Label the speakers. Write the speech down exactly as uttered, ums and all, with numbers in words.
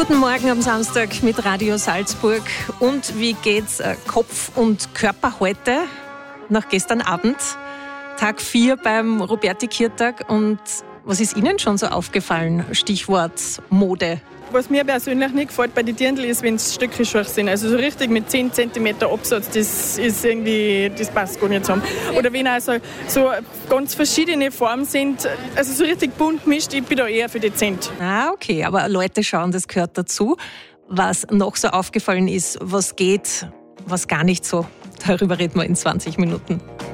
Speaker 1: Guten Morgen am Samstag mit Radio Salzburg. Und wie geht's äh, Kopf und Körper heute? Nach gestern Abend, Tag vier beim Roberti-Kirtag. Und was ist Ihnen schon so aufgefallen? Stichwort Mode.
Speaker 2: Was mir persönlich nicht gefällt bei den Dirndl ist, wenn es Stöckelschuhe sind. Also so richtig mit zehn Zentimeter Absatz, das ist irgendwie, das passt gar nicht zusammen. Oder wenn also so ganz verschiedene Formen sind, also so richtig bunt gemischt, ich bin da eher für dezent.
Speaker 1: Ah, okay, aber Leute schauen, das gehört dazu. Was noch so aufgefallen ist, was geht, was gar nicht so, darüber reden wir in zwanzig Minuten.